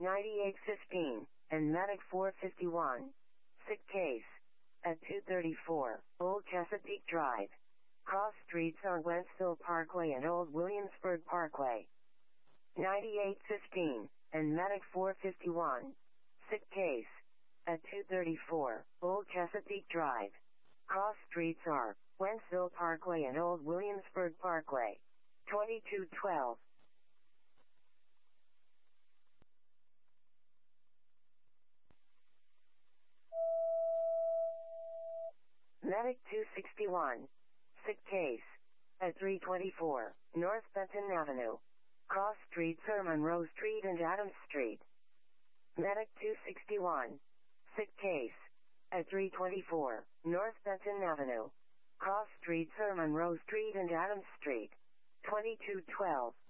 9815, and Medic 451. Sick case. At 234, Old Chesapeake Drive. Cross streets are Wentzville Parkway and Old Williamsburg Parkway. 9815, and Medic 451. Sick case. At 234, Old Chesapeake Drive. Cross streets are Wentzville Parkway and Old Williamsburg Parkway. 2212. Medic 261. Sick case. At 324, North Benton Avenue. Cross streets are Monroe Street and Adams Street. Medic 261. Sick case. At 324, North Benton Avenue. Cross streets are Monroe Street and Adams Street. 2212.